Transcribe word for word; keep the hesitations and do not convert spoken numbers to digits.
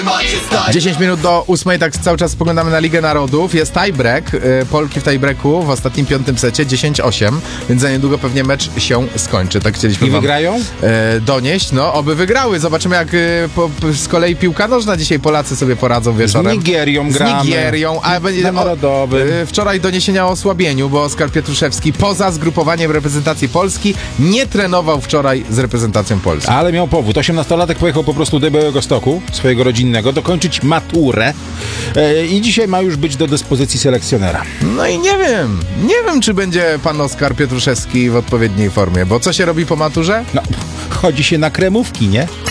dziesięć minut do ósmej, tak cały czas spoglądamy na Ligę Narodów. Jest tiebreak, y, Polki w tiebreaku w ostatnim piątym secie dziesięć osiem, więc za niedługo pewnie mecz się skończy. Tak chcieliśmy I wam wygrają? y, donieść. No, oby wygrały. Zobaczymy, jak y, po, z kolei piłka nożna dzisiaj Polacy sobie poradzą wieczorem. Z Nigerią gramy. Z Nigerią, a będzie Na Narodowym. y, wczoraj doniesienia o osłabieniu, bo Oskar Pietruszewski poza zgrupowaniem reprezentacji Polski nie trenował wczoraj z reprezentacją Polski. Ale miał powód. osiemnastolatek pojechał po prostu do Białegostoku, swojego rodzinnego, dokończyć maturę e, i dzisiaj ma już być do dyspozycji selekcjonera. No i nie wiem, nie wiem, czy będzie pan Oskar Pietruszewski w odpowiedniej formie, bo co się robi po maturze? No, chodzi się na kremówki, nie?